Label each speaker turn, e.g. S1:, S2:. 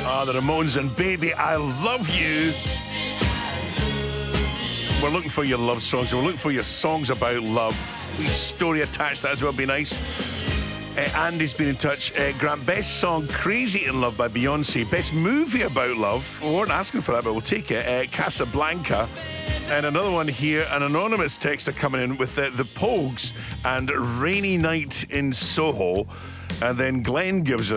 S1: The Ramones and Baby, I Love You. We're looking for your love songs. We're looking for your songs about love. Wee story attached to that as well, be nice. Andy's been in touch. Grant, best song, Crazy in Love by Beyonce. Best movie about love. We weren't asking for that, but we'll take it. Casablanca. And another one here, an anonymous texter coming in with the Pogues and Rainy Night in Soho. And then Glenn gives us